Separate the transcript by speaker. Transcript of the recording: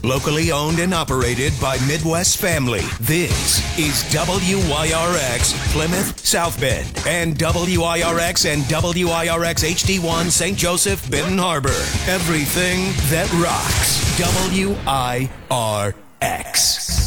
Speaker 1: Locally owned and operated by Midwest Family. This is WYRX Plymouth South Bend and WIRX and WIRX HD1 St. Joseph Benton Harbor. Everything that rocks. WIRX.